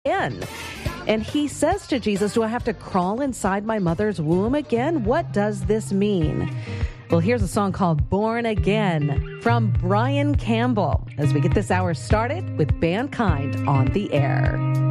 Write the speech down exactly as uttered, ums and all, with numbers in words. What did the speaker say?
again. And he says to Jesus, do I have to crawl inside my mother's womb again? What does this mean? Well, here's a song called Born Again from Brian Campbell as we get this hour started with Mankind on the Air.